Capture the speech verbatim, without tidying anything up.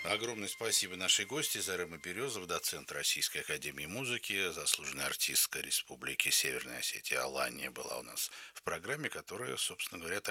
Огромное спасибо нашей гости Зарема Березов, доцент Российской академии музыки, заслуженная артистка Республики Северная Осетия Алания была у нас в программе, которая, собственно говоря,